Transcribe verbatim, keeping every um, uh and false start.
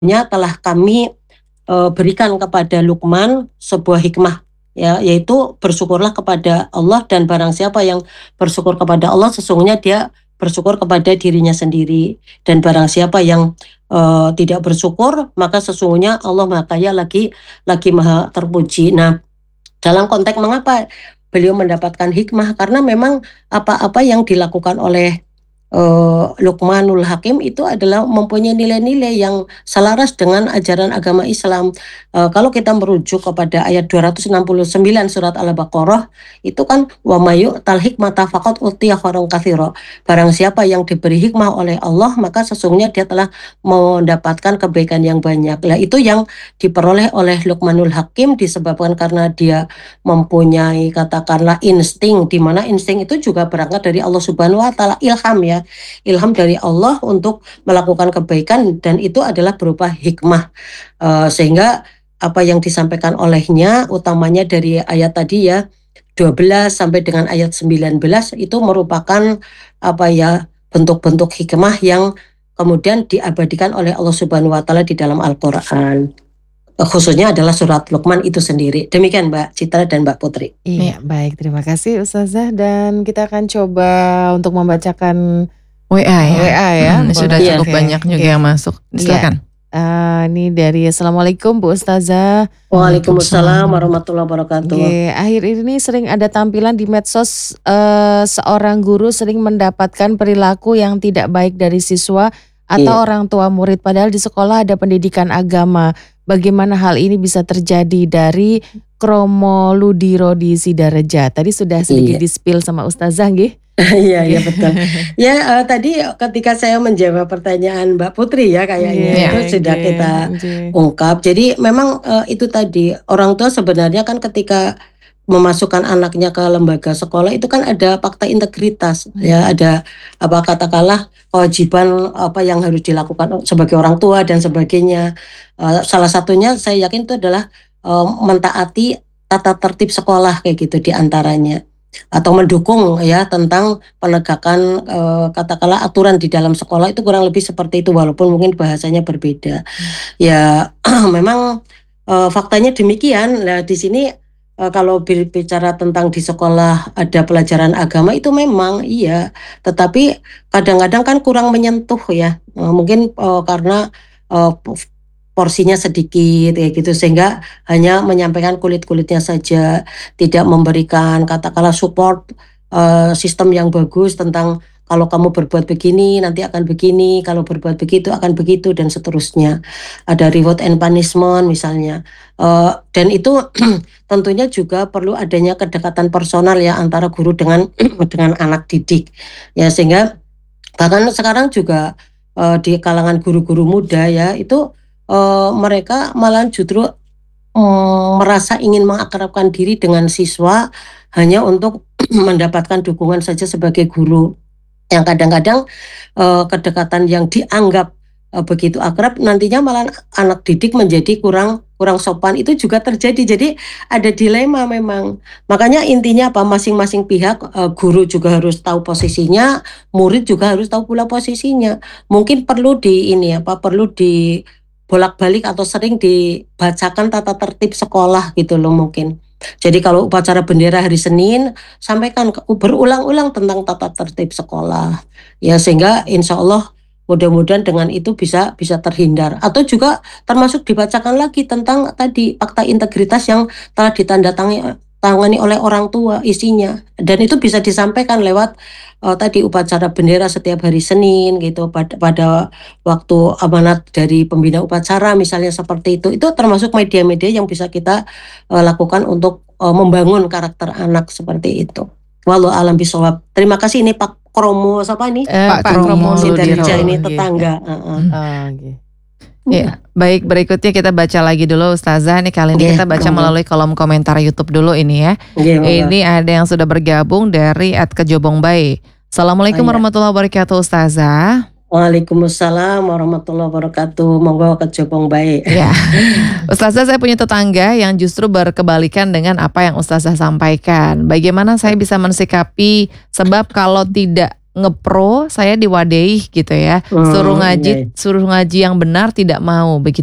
nya telah kami uh, berikan kepada Luqman sebuah hikmah, ya, yaitu bersyukurlah kepada Allah, dan barang siapa yang bersyukur kepada Allah sesungguhnya dia bersyukur kepada dirinya sendiri, dan barang siapa yang uh, tidak bersyukur maka sesungguhnya Allah Maha Kaya lagi lagi Maha Terpuji. Nah, dalam konteks mengapa beliau mendapatkan hikmah, karena memang apa-apa yang dilakukan oleh uh, Luqmanul Hakim itu adalah mempunyai nilai-nilai yang selaras dengan ajaran agama Islam. Uh, kalau kita merujuk kepada ayat dua ratus enam puluh sembilan surat Al-Baqarah, itu kan wa mayu tal hikmata faqad utiya khairan katsira. Barang siapa yang diberi hikmah oleh Allah maka sesungguhnya dia telah mendapatkan kebaikan yang banyak. Lah itu yang diperoleh oleh Luqmanul Hakim disebabkan karena dia mempunyai katakanlah insting, di mana insting itu juga berangkat dari Allah Subhanahu wa taala, ilham ya. Ilham dari Allah untuk melakukan kebaikan, dan itu adalah berupa hikmah. Uh, sehingga apa yang disampaikan olehnya utamanya dari ayat tadi ya dua belas sampai dengan ayat sembilan belas itu merupakan apa ya bentuk-bentuk hikmah yang kemudian diabadikan oleh Allah Subhanahu wa taala di dalam Al-Qur'an. Khususnya adalah surat Luqman itu sendiri. Demikian Mbak Citra dan Mbak Putri. Iya, baik, terima kasih Ustazah, dan kita akan coba untuk membacakan W A ya. W A ya. Hmm, sudah Iya, cukup oke. banyak juga Iya. yang masuk. Silakan. Uh, ini dari Assalamualaikum Bu Ustazah. Waalaikumsalam warahmatullahi wabarakatuh. Oke, akhir ini sering ada tampilan di medsos uh, seorang guru sering mendapatkan perilaku yang tidak baik dari siswa atau Iya. orang tua murid, padahal di sekolah ada pendidikan agama. Bagaimana hal ini bisa terjadi? Dari Kromo Ludiro di Sidareja. Tadi sudah sedikit Iya. di-spill sama Ustazah nggih. Iya, iya betul. Ya uh, tadi ketika saya menjawab pertanyaan Mbak Putri ya kayaknya Nggih, itu sudah nggih, kita nggih. ungkap. Jadi memang uh, itu tadi orang tua sebenarnya kan ketika memasukkan anaknya ke lembaga sekolah itu kan ada fakta integritas, ya, ada apa katakanlah kewajiban apa yang harus dilakukan sebagai orang tua dan sebagainya. Uh, salah satunya saya yakin itu adalah uh, mentaati tata tertib sekolah kayak gitu diantaranya, atau mendukung ya tentang penegakan uh, katakanlah aturan di dalam sekolah, itu kurang lebih seperti itu walaupun mungkin bahasanya berbeda. Ya memang uh, faktanya demikian. Nah di sini uh, kalau bicara tentang di sekolah ada pelajaran agama itu memang iya, tetapi kadang-kadang kan kurang menyentuh ya. Uh, mungkin uh, karena uh, porsinya sedikit kayak gitu, sehingga hanya menyampaikan kulit-kulitnya saja, tidak memberikan katakanlah support uh, sistem yang bagus tentang kalau kamu berbuat begini nanti akan begini, kalau berbuat begitu akan begitu, dan seterusnya. Ada reward and punishment misalnya. Uh, dan itu tentunya juga perlu adanya kedekatan personal ya antara guru dengan dengan anak didik. Ya sehingga bahkan sekarang juga uh, di kalangan guru-guru muda ya itu uh, mereka malah justru um, merasa ingin mengakrabkan diri dengan siswa hanya untuk mendapatkan dukungan saja sebagai guru. Yang kadang-kadang uh, kedekatan yang dianggap uh, begitu akrab nantinya malah anak didik menjadi kurang kurang sopan, itu juga terjadi. Jadi ada dilema memang. Makanya intinya apa, masing-masing pihak, uh, guru juga harus tahu posisinya, murid juga harus tahu pula posisinya. Mungkin perlu di ini apa perlu di bolak-balik atau sering dibacakan tata tertib sekolah gitu loh mungkin. Jadi kalau upacara bendera hari Senin, sampaikan berulang-ulang tentang tata tertib sekolah. Ya sehingga insya Allah mudah-mudahan dengan itu bisa bisa terhindar. Atau juga termasuk dibacakan lagi tentang tadi fakta integritas yang telah ditandatangani tangani oleh orang tua isinya. Dan itu bisa disampaikan lewat uh, tadi upacara bendera setiap hari Senin gitu, pada, pada waktu amanat dari pembina upacara misalnya seperti itu. Itu termasuk media-media yang bisa kita uh, lakukan untuk uh, membangun karakter anak seperti itu. Wallahu a'lam bishawab. Terima kasih, ini Pak Kromo siapa ini? Eh, Pak Pak Kromo Kromo Sidareja Ludiro, ini nggih. tetangga. Uh-uh. Oh, nggih. Ya, baik, berikutnya kita baca lagi dulu Ustazah. Nih kali ini Nggih, kita baca monggo. melalui kolom komentar YouTube dulu ini ya. Nggih, monggo. Ini ada yang sudah bergabung dari at Kejobong Bayi. Assalamualaikum Oh, iya. warahmatullahi wabarakatuh Ustazah. Waalaikumsalam warahmatullahi wabarakatuh. Monggo Kejobong Bayi. Ya, Ustazah, saya punya tetangga yang justru berkebalikan dengan apa yang Ustazah sampaikan. Bagaimana saya bisa mensikapi, sebab kalau tidak ngepro, saya diwadehi gitu ya. Hmm, Suruh iya, ngaji, suruh ngaji yang benar tidak mau begitu.